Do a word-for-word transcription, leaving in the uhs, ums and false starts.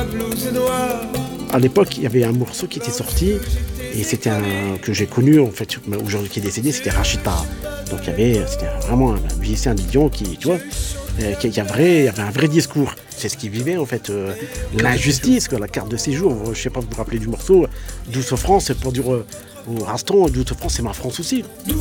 À l'époque, il y avait un morceau qui était sorti et c'était un que j'ai connu en fait, aujourd'hui qui est décédé, c'était Rachid Taha. Donc il y avait, c'était vraiment un musicien d'Idion qui, tu vois, euh, qui, qui a vrai, il y avait un vrai discours. C'est ce qu'il vivait en fait, euh, l'injustice, quoi, la carte de séjour. Je sais pas, vous vous rappelez du morceau, Douce France pour dire euh, au Raston, Douce France c'est ma France aussi. Douce